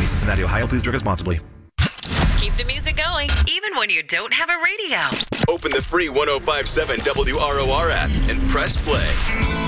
Company, Cincinnati, Ohio. Please drink responsibly. Keep the music going, even when you don't have a radio. Open the free 105.7 WROR app and press play.